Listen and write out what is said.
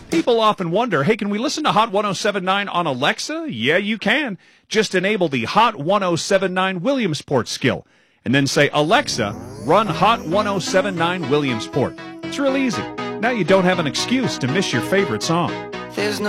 People often wonder, hey, can we listen to Hot 1079 on Alexa? Yeah, you can. Just enable the Hot 1079 Williamsport skill, and then say, Alexa, run Hot 1079 Williamsport. It's real easy. Now you don't have an excuse to miss your favorite song. There's no